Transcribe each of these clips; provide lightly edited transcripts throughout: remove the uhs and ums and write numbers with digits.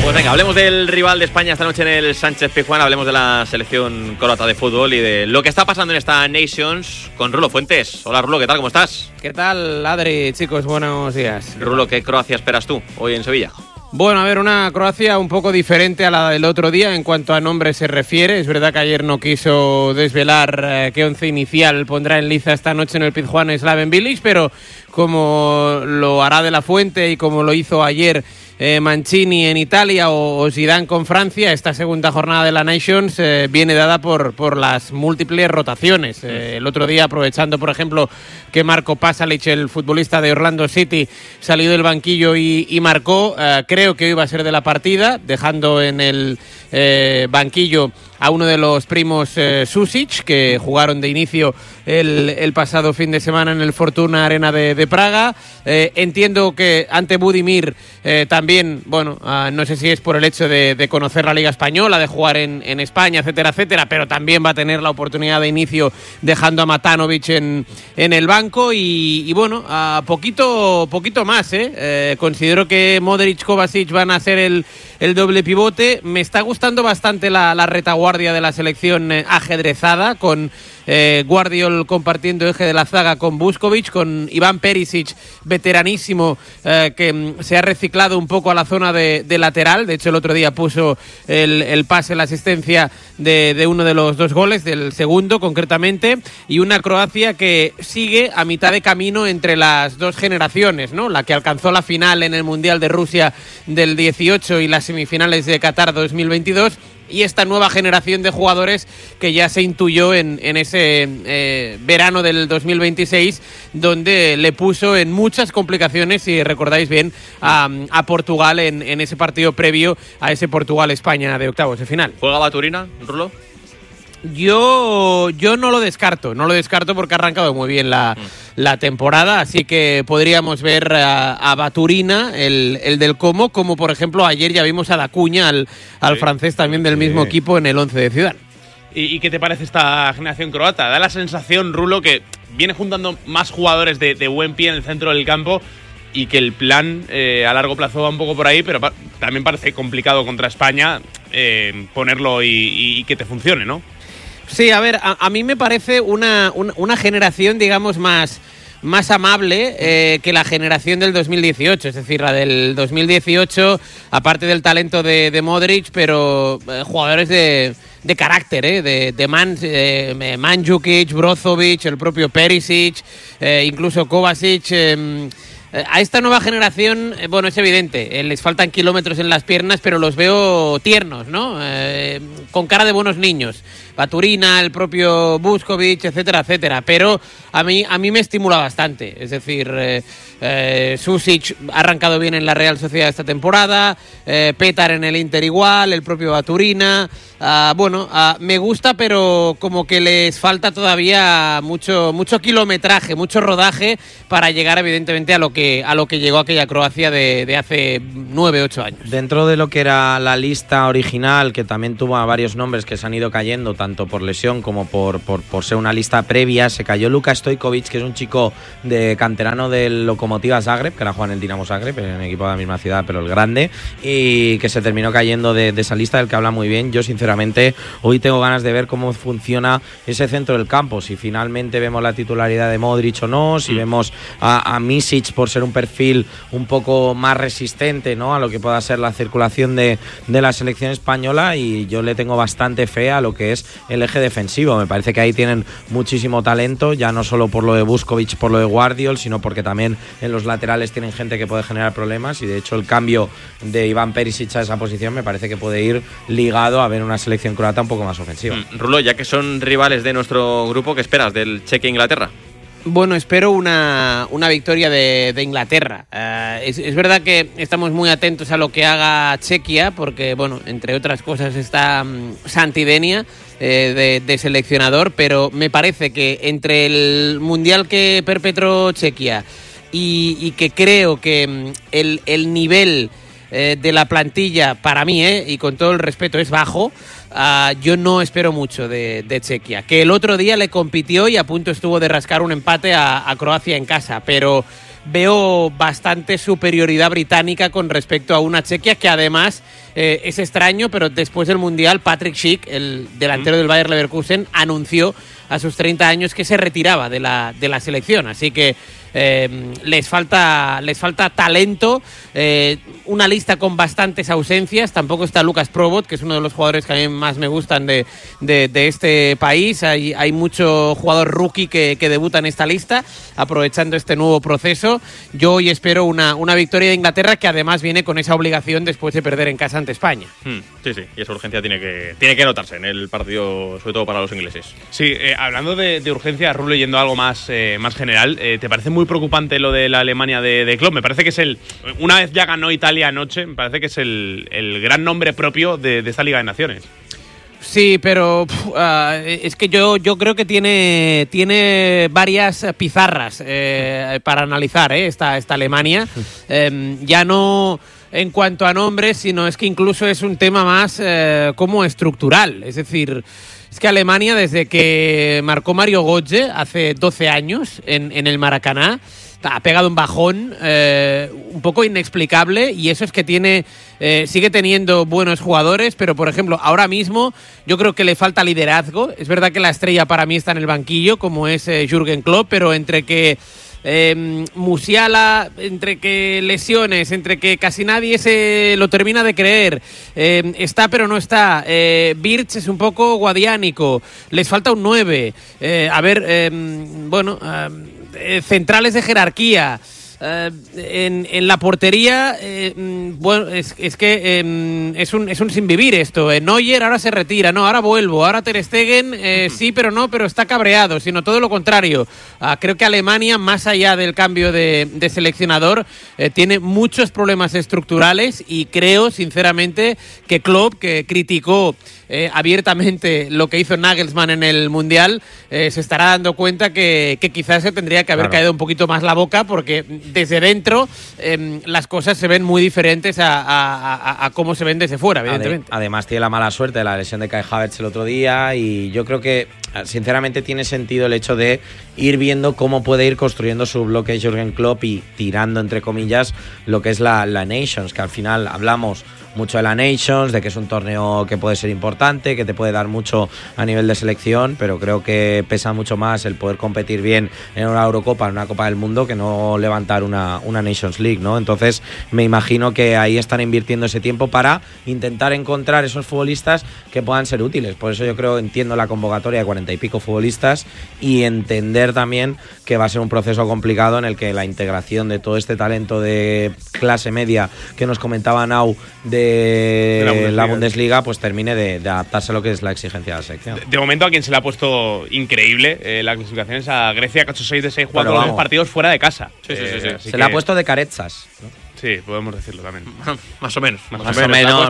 Pues venga, hablemos del rival de España esta noche en el Sánchez-Pizjuán, hablemos de la selección croata de fútbol y de lo que está pasando en esta Nations con Rulo Fuentes. Hola Rulo, ¿qué tal? ¿Cómo estás? ¿Qué tal, Adri? Chicos, buenos días. Rulo, ¿qué Croacia esperas tú hoy en Sevilla? Bueno, a ver, una Croacia un poco diferente a la del otro día en cuanto a nombre se refiere. Es verdad que ayer no quiso desvelar qué once inicial pondrá en liza esta noche en el Pizjuán Slaven Bilic, pero como lo hará De La Fuente y como lo hizo ayer Mancini en Italia o Zidane con Francia, esta segunda jornada de la Nations viene dada por las múltiples rotaciones. El otro día, aprovechando por ejemplo que Marko Pasalic, el futbolista de Orlando City, salió del banquillo y marcó, creo que hoy va a ser de la partida, dejando en el banquillo a uno de los primos Susic, que jugaron de inicio el pasado fin de semana en el Fortuna Arena de Praga. Entiendo que ante Budimir también, bueno, no sé si es por el hecho de conocer la Liga Española, de jugar en España, etcétera, etcétera, pero también va a tener la oportunidad de inicio dejando a Matanovic en el banco y bueno, poquito más, considero que Modric, Kovacic van a ser el doble pivote. Me está gustando bastante la retaguardia de la selección ajedrezada, con Guardiol compartiendo eje de la zaga con Vuskovic, con Iván Perisic, veteranísimo, que se ha reciclado un poco a la zona de lateral. De hecho, el otro día puso el pase, la asistencia de uno de los dos goles, del segundo concretamente, y una Croacia que sigue a mitad de camino entre las dos generaciones, ¿no? La que alcanzó la final en el Mundial de Rusia del 18 y las semifinales de Qatar 2022, y esta nueva generación de jugadores que ya se intuyó en ese verano del 2026, donde le puso en muchas complicaciones, si recordáis bien, a Portugal en ese partido previo a ese Portugal-España de octavos de final. ¿Juega Baturina, Rulo? Yo no lo descarto porque ha arrancado muy bien la temporada, así que podríamos ver a Baturina, el del como por ejemplo ayer ya vimos a Dacuña, al francés también del mismo equipo en el 11 de Zidane. ¿Y qué te parece esta generación croata? Da la sensación, Rulo, que viene juntando más jugadores de buen pie en el centro del campo y que el plan a largo plazo va un poco por ahí, pero también parece complicado contra España ponerlo y que te funcione, ¿no? Sí, a ver, a mí me parece una generación, digamos, más amable que la generación del 2018. Es decir, la del 2018, aparte del talento de Modric, pero jugadores de carácter, de Mandzukic, Brozovic, el propio Perisic, incluso Kovacic. A esta nueva generación, bueno, es evidente, les faltan kilómetros en las piernas, pero los veo tiernos, ¿no? Con cara de buenos niños. Baturina, el propio Vuskovic, etcétera, etcétera. Pero a mí me estimula bastante. Es decir, Susic ha arrancado bien en la Real Sociedad esta temporada, Petar en el Inter igual, el propio Baturina. Me gusta, pero como que les falta todavía mucho kilometraje, mucho rodaje para llegar evidentemente a lo que llegó aquella Croacia de hace 9-8 años. Dentro de lo que era la lista original, que también tuvo varios nombres que se han ido cayendo, tanto por lesión como por ser una lista previa, se cayó Luka Stojkovic, que es un chico de canterano del Lokomotiva Zagreb, que ahora juega en el Dinamo Zagreb, en un equipo de la misma ciudad, pero el grande, y que se terminó cayendo de esa lista, del que habla muy bien. Yo sinceramente hoy tengo ganas de ver cómo funciona ese centro del campo, si finalmente vemos la titularidad de Modric o no, si vemos a Misic por ser un perfil un poco más resistente, ¿no?, a lo que pueda ser la circulación de la selección española, y yo le tengo bastante fe a lo que es el eje defensivo. Me parece que ahí tienen muchísimo talento, ya no solo por lo de Vuskovic, por lo de Guardiol, sino porque también en los laterales tienen gente que puede generar problemas, y de hecho el cambio de Iván Perisic a esa posición me parece que puede ir ligado a ver una selección croata un poco más ofensiva. Rulo, ya que son rivales de nuestro grupo, ¿qué esperas del Chequia-Inglaterra? Bueno, espero una victoria de Inglaterra. Es verdad que estamos muy atentos a lo que haga Chequia, porque, bueno, entre otras cosas está Santidenia de seleccionador, pero me parece que entre el mundial que perpetró Chequia y que creo que el nivel de la plantilla, para mí, y con todo el respeto, es bajo. Yo no espero mucho de Chequia, que el otro día le compitió y a punto estuvo de rascar un empate a Croacia en casa, pero veo bastante superioridad británica con respecto a una Chequia que además es extraño, pero después del Mundial Patrick Schick, el delantero del Bayer Leverkusen, anunció a sus 30 años que se retiraba de la selección, así que les falta talento, una lista con bastantes ausencias. Tampoco está Lucas Probot, que es uno de los jugadores que a mí más me gustan de este país. Hay mucho jugador rookie que debuta en esta lista, aprovechando este nuevo proceso. Yo hoy espero una victoria de Inglaterra, que además viene con esa obligación después de perder en casa ante España. Sí, y esa urgencia tiene que notarse en el partido, sobre todo para los ingleses. Sí, hablando de urgencia, Rulo, yendo a algo más general, ¿te parece muy preocupante lo de la Alemania de Klopp? Me parece que es una vez ya ganó Italia anoche, me parece que es el gran nombre propio de esta Liga de Naciones. Sí, pero es que yo creo que tiene varias pizarras para analizar esta Alemania. Ya no en cuanto a nombres, sino es que incluso es un tema más como estructural. Es decir, es que Alemania, desde que marcó Mario Götze hace 12 años en el Maracaná, ha pegado un bajón un poco inexplicable, y eso es que sigue teniendo buenos jugadores, pero por ejemplo ahora mismo yo creo que le falta liderazgo. Es verdad que la estrella para mí está en el banquillo, como es Jürgen Klopp, pero entre que Musiala, entre que lesiones, entre que casi nadie se lo termina de creer, está pero no está, Birch es un poco guadiánico, les falta un 9, centrales de jerarquía. En la portería, bueno, es que es un sinvivir esto. Neuer ahora se retira, no, ahora vuelvo, ahora Ter Stegen, sí, pero no, pero está cabreado, sino todo lo contrario. Creo que Alemania, más allá del cambio de seleccionador, tiene muchos problemas estructurales, y creo, sinceramente, que Klopp, que criticó abiertamente lo que hizo Nagelsmann en el Mundial, se estará dando cuenta que quizás se tendría que haber caído un poquito más la boca, porque desde dentro las cosas se ven muy diferentes a cómo se ven desde fuera, evidentemente. Además tiene la mala suerte de la lesión de Kai Havertz el otro día, y yo creo que sinceramente tiene sentido el hecho de ir viendo cómo puede ir construyendo su bloque Jürgen Klopp y tirando, entre comillas, lo que es la Nations, que al final hablamos mucho de la Nations, de que es un torneo que puede ser importante, que te puede dar mucho a nivel de selección, pero creo que pesa mucho más el poder competir bien en una Eurocopa, en una Copa del Mundo, que no levantar una Nations League, ¿no? Entonces me imagino que ahí están invirtiendo ese tiempo para intentar encontrar esos futbolistas que puedan ser útiles. Por eso yo entiendo la convocatoria de 40 y pico futbolistas, y entender también que va a ser un proceso complicado en el que la integración de todo este talento de clase media que nos comentaba Nau de la Bundesliga, pues termine de adaptarse a lo que es la exigencia de la selección. De momento, a quien se le ha puesto increíble la clasificación es a Grecia, que ha hecho 6 de 6 jugando los partidos fuera de casa. Sí. Se le ha puesto de carezas, ¿no? Sí, podemos decirlo también. Más o menos. Más o menos.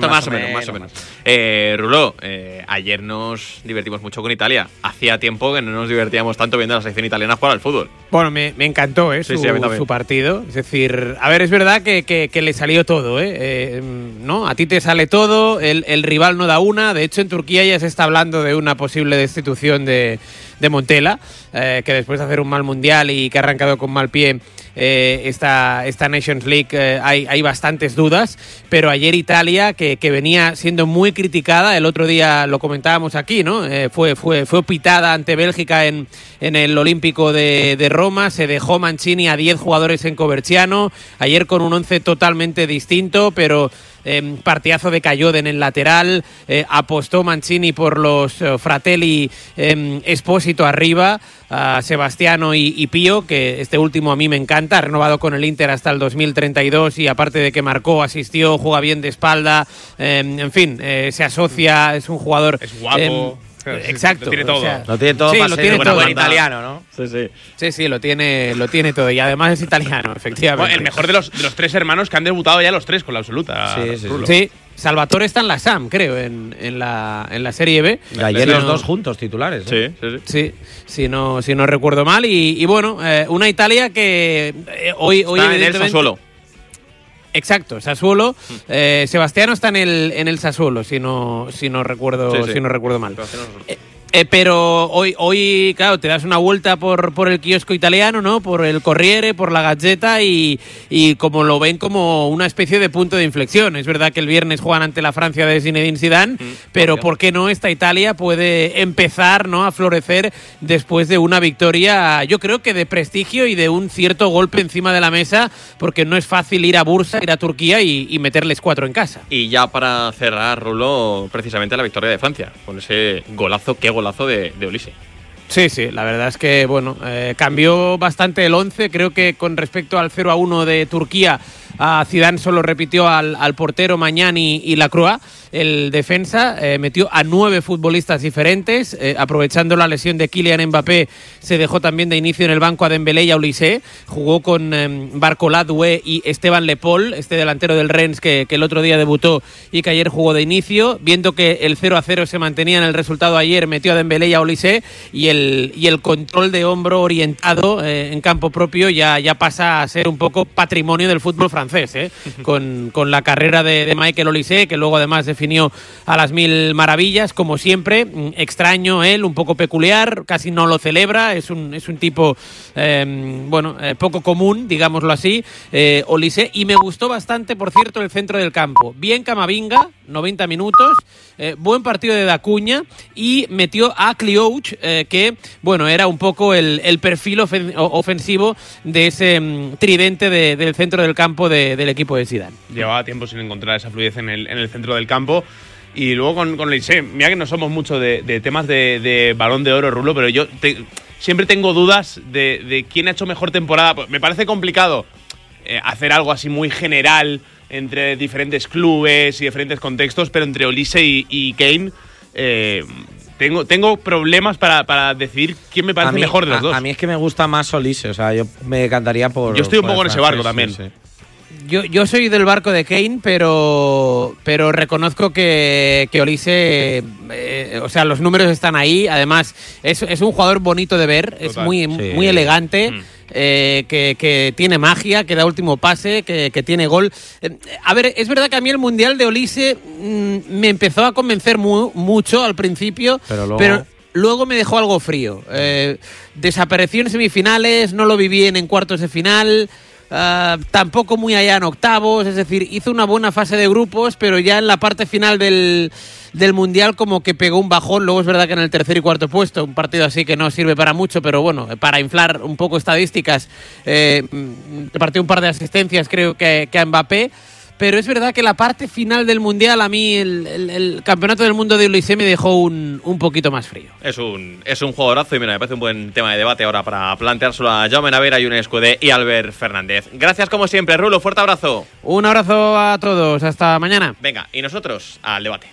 Rulo, ayer nos divertimos mucho con Italia. Hacía tiempo que no nos divertíamos tanto viendo a la selección italiana jugar al fútbol. Bueno, me encantó su partido. Es decir, a ver, es verdad que le salió todo, ¿no? A ti te sale todo, el rival no da una. De hecho, en Turquía ya se está hablando de una posible destitución de Montella, que después de hacer un mal mundial y que ha arrancado con mal pie esta Nations League, hay bastantes dudas, pero ayer Italia, que venía siendo muy criticada, el otro día lo comentábamos aquí, ¿no? Fue pitada ante Bélgica en el Olímpico de Roma, se dejó Mancini a 10 jugadores en Coverciano, ayer con un 11 totalmente distinto, pero partidazo de Cayode en el lateral, apostó Mancini por los Fratelli Espósito arriba, Sebastiano y Pío, que este último a mí me encanta, ha renovado con el Inter hasta el 2032 y aparte de que marcó, asistió, juega bien de espalda, en fin, se asocia, es un jugador... Es guapo. Exacto. Lo tiene todo. O sea, Lo tiene todo, sí, para lo ser tiene un todo. buen italiano, ¿no? Sí, lo tiene todo. Y además es italiano, efectivamente. Bueno, el mejor de los 3 hermanos que han debutado ya los 3 con la absoluta. Sí. Salvatore está en la SAM, creo, en la Serie B. Y ayer los dos juntos titulares. Sí, si no recuerdo mal. Y bueno, una Italia que hoy está en el Sassuolo. Exacto, Sassuolo. Sebastiano está en el Sassuolo, si no recuerdo mal. Pero hoy, claro, te das una vuelta por el kiosco italiano, ¿no? Por el Corriere, por la Gazzetta y como lo ven como una especie de punto de inflexión. Es verdad que el viernes juegan ante la Francia de Zinedine Zidane, pero ¿por qué no esta Italia puede empezar, ¿no?, a florecer después de una victoria, yo creo que de prestigio y de un cierto golpe encima de la mesa, porque no es fácil ir a Bursa, ir a Turquía y meterles 4 en casa. Y ya para cerrar, Rulo, precisamente la victoria de Francia, con ese golazo, qué golazo de Olise. Sí, la verdad es que cambió bastante el 11. Creo que con respecto al 0-1 de Turquía, Zidane solo repitió al portero Magnani y Lacroix. El defensa metió a 9 futbolistas diferentes, aprovechando la lesión de Kylian Mbappé. Se dejó también de inicio en el banco a Dembélé y a Olise. Jugó con Barcola, Doué y Esteban Le Paul, este delantero del Rennes que el otro día debutó y que ayer jugó de inicio. Viendo que el 0-0 se mantenía en el resultado ayer, metió a Dembélé y a Olise, y el control de hombro orientado en campo propio ya pasa a ser un poco patrimonio del fútbol francés, con la carrera de Michael Olise, que luego además definió a las 1000 maravillas, como siempre. Extraño él, un poco peculiar, casi no lo celebra, es un tipo poco común, digámoslo así, Olise. Y me gustó bastante, por cierto, el centro del campo. Bien Camavinga, 90 minutos, buen partido de Dacuña, y metió a Cliouch, que era un poco el perfil ofensivo de ese tridente del centro del campo del equipo de Zidane. Llevaba tiempo sin encontrar esa fluidez en el centro del campo. Y luego con Olise, mira que no somos mucho de temas de Balón de Oro, Rulo, pero yo siempre tengo dudas de quién ha hecho mejor temporada. Pues me parece complicado hacer algo así muy general entre diferentes clubes y diferentes contextos, pero entre Olise y Kane tengo problemas para decidir quién me parece mejor de los dos. A mí es que me gusta más Olise, o sea, yo me cantaría por... Yo estoy un poco en ese barco también. Sí. Yo soy del barco de Kane, pero reconozco que Olise, los números están ahí. Además, es un jugador bonito de ver. Total. Es muy elegante. Que tiene magia, que da último pase, que tiene gol. A ver, es verdad que a mí el Mundial de Olise me empezó a convencer mucho al principio, pero luego me dejó algo frío. Desapareció en semifinales, no lo viví en cuartos de final. Tampoco muy allá en octavos, es decir, hizo una buena fase de grupos, pero ya en la parte final del Mundial como que pegó un bajón. Luego es verdad que en el tercer y cuarto puesto, un partido así que no sirve para mucho, pero para inflar un poco estadísticas, repartió un par de asistencias creo que a Mbappé. Pero es verdad que la parte final del Mundial, a mí el Campeonato del Mundo de Olise me dejó un poquito más frío. Es un jugadorazo y mira, me parece un buen tema de debate ahora para planteárselo a Jaume Navera, Younes Escudé y Albert Fernández. Gracias como siempre, Rulo, fuerte abrazo. Un abrazo a todos, hasta mañana. Venga, y nosotros al debate.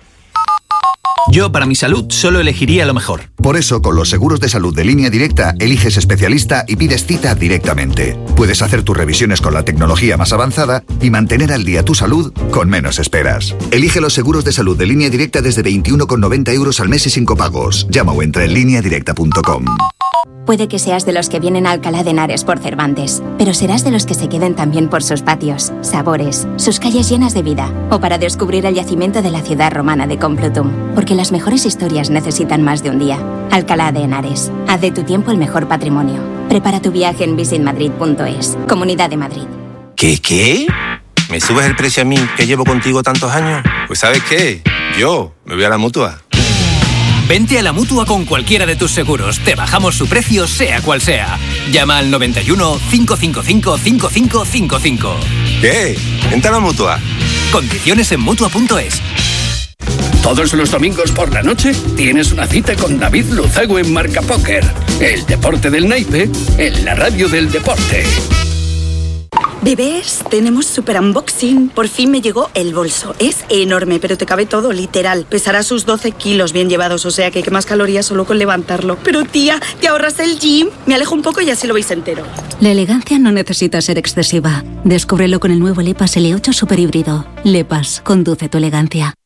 Yo, para mi salud, solo elegiría lo mejor. Por eso, con los seguros de salud de Línea Directa, eliges especialista y pides cita directamente. Puedes hacer tus revisiones con la tecnología más avanzada y mantener al día tu salud con menos esperas. Elige los seguros de salud de Línea Directa desde 21,90 € al mes y sin copagos. Llama o entra en lineadirecta.com. Puede que seas de los que vienen a Alcalá de Henares por Cervantes, pero serás de los que se queden también por sus patios, sabores, sus calles llenas de vida, o para descubrir el yacimiento de la ciudad romana de Complutum, porque las mejores historias necesitan más de un día. Alcalá de Henares, haz de tu tiempo el mejor patrimonio. Prepara tu viaje en visitmadrid.es, Comunidad de Madrid. ¿Qué? ¿Me subes el precio a mí, que llevo contigo tantos años? Pues ¿sabes qué? Yo me voy a la Mutua. Vente a la Mutua con cualquiera de tus seguros. Te bajamos su precio, sea cual sea. Llama al 91 555 5555. ¿Qué? Vente a la Mutua. Condiciones en Mutua.es. Todos los domingos por la noche tienes una cita con David Luzago en Marca Póker. El deporte del naipe en la radio del deporte. Bebés, tenemos super unboxing. Por fin me llegó el bolso. Es enorme, pero te cabe todo, literal. Pesará sus 12 kilos bien llevados, o sea que quemas calorías solo con levantarlo. Pero tía, ¿te ahorras el gym? Me alejo un poco y así lo veis entero. La elegancia no necesita ser excesiva. Descúbrelo con el nuevo Lepas L8 Super Híbrido. Lepas, conduce tu elegancia.